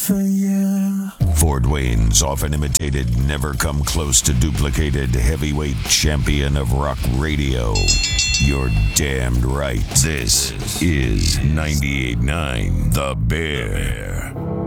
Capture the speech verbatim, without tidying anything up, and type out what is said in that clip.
for you. Fort Wayne's often imitated, never come close to duplicated heavyweight champion of rock radio. You're damned right. This is ninety-eight point nine The Bear.